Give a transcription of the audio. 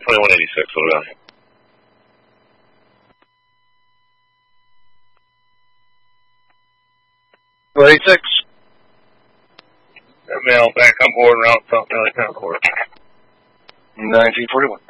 2186, what about? 86. Mail back on board, route South Valley Concord. 1941.